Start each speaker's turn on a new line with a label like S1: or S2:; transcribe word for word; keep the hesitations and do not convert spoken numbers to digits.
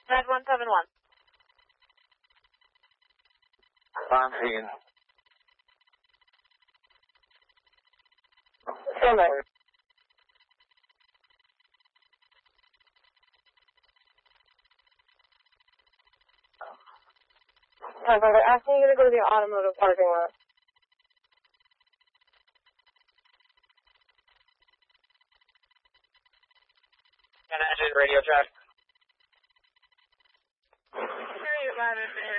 S1: Med one seven one.
S2: Crime scene.
S1: Stand by. Alright, they're asking you to go to the automotive parking lot.
S2: And engine radio check.
S1: Three, eleven,